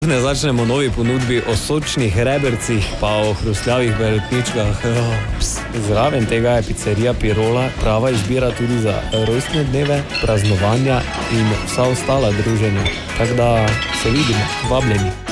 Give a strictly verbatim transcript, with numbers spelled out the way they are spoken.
Ne začnemo novi ponudbi o sočnih rebercih, pa o hrustljavih beretničkah. Zraven tega je pizzerija Pirola prava izbira tudi za rojstne dneve, praznovanja in vsa ostala druženja. Tako da se vidimo, vabljeni.